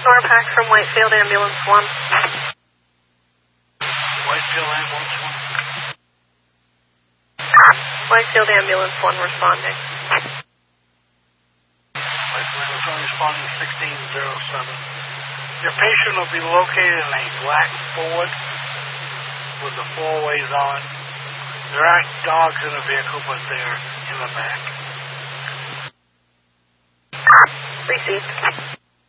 car pack from Whitefield Ambulance 1. Whitefield Ambulance 1. Whitefield Ambulance 1 responding. Whitefield Ambulance 1 responding 1607. Your patient will be located in a black Ford with the four ways on. There are dogs in the vehicle, but they're in the back. Received.